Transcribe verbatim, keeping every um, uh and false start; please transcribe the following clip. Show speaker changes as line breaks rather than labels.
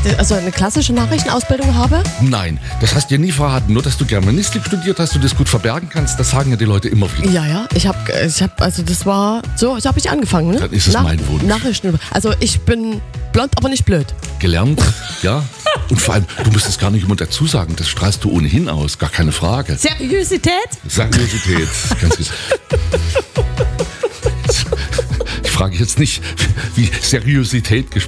also eine klassische Nachrichtenausbildung habe?
Nein, das hast du dir nie verraten. Nur, dass du Germanistik studiert hast und das gut verbergen kannst, das sagen ja die Leute immer wieder.
Ja, ja. Ich habe, ich hab, also das war, so, so habe ich angefangen. Ne?
Dann ist es mein Wunsch.
Nachrichten. Also ich bin blond, aber nicht blöd.
Gelernt, ja. Und vor allem, du musst es gar nicht immer dazu sagen, das strahlst du ohnehin aus, gar keine Frage.
Seriosität?
Seriosität, ganz genau. Ich frage jetzt nicht, wie Seriosität gesprochen